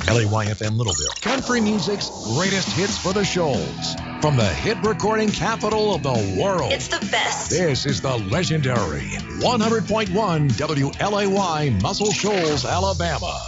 LAYFM Littleville. Country music's greatest hits for the Shoals. From the hit recording capital of the world. It's the best. This is the legendary 100.1 WLAY Muscle Shoals, Alabama.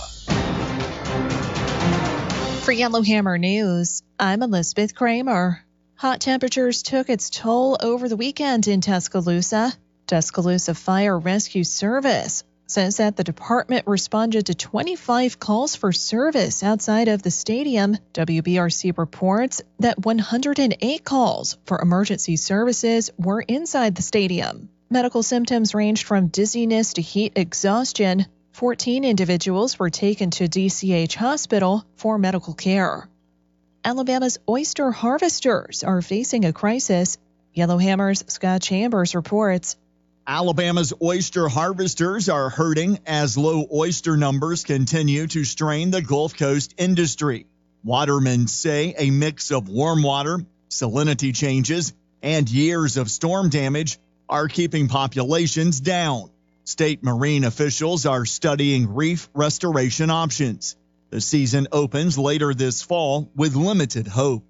For Yellowhammer News, I'm Elizabeth Kramer. Hot temperatures took its toll over the weekend in Tuscaloosa. Tuscaloosa Fire Rescue Service says that the department responded to 25 calls for service outside of the stadium. WBRC reports that 108 calls for emergency services were inside the stadium. Medical symptoms ranged from dizziness to heat exhaustion. 14 individuals were taken to DCH Hospital for medical care. Alabama's oyster harvesters are facing a crisis. Yellowhammer's Scott Chambers reports. Alabama's oyster harvesters are hurting as low oyster numbers continue to strain the Gulf Coast industry. Watermen say a mix of warm water, salinity changes, and years of storm damage are keeping populations down. State marine officials are studying reef restoration options. The season opens later this fall with limited hope.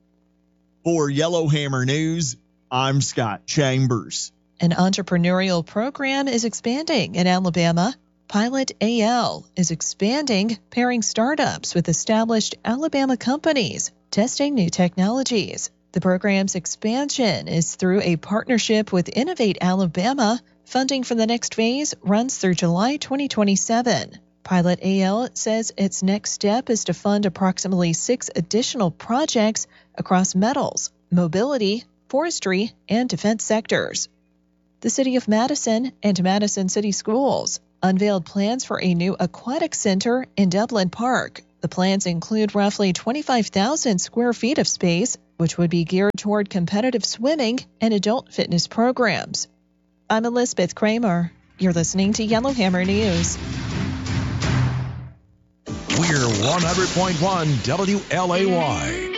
For Yellowhammer News, I'm Scott Chambers. An entrepreneurial program is expanding in Alabama. Pilot AL is expanding, pairing startups with established Alabama companies, testing new technologies. The program's expansion is through a partnership with Innovate Alabama. Funding for the next phase runs through July 2027. Pilot AL says its next step is to fund approximately 6 additional projects across metals, mobility, forestry, and defense sectors. The City of Madison and Madison City Schools unveiled plans for a new aquatic center in Dublin Park. The plans include roughly 25,000 square feet of space, which would be geared toward competitive swimming and adult fitness programs. I'm Elizabeth Kramer. You're listening to Yellowhammer News. We're 100.1 WLAY.